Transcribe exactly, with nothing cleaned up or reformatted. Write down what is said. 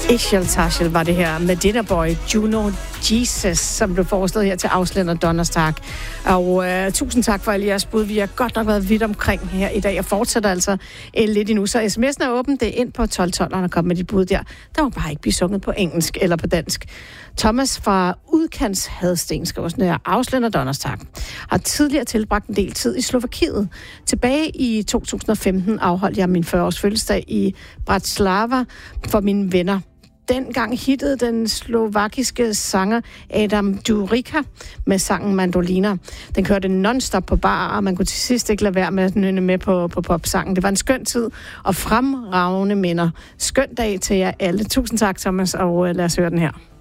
Ishel Tashel var det her med Dinner Boy, Juno Jesus, som blev foreslået her til Ausländer Donnerstag. Og uh, tusind tak for alle jeres bud. Vi har godt nok været vidt omkring her i dag, og fortsætter altså uh, lidt endnu. Så sms'en er åben, det er ind på tolv tolv, og kom med de bud der. Der må bare ikke blive sunget på engelsk eller på dansk. Thomas fra Udkants Hadsten skriver sådan her: Ausländer Donnerstag har tidligere tilbragt en del tid i Slovakiet. Tilbage i to tusind og femten afholdt jeg min fyrre-års fødselsdag i Bratislava for mine venner. Dengang hittede den slovakiske sanger Adam Durica med sangen Mandolina. Den kørte non-stop på bar, og man kunne til sidst ikke lade være med at nynne med på, på popsangen. Det var en skøn tid og fremragende minder. Skøn dag til jer alle. Tusind tak, Thomas, og lad os høre den her.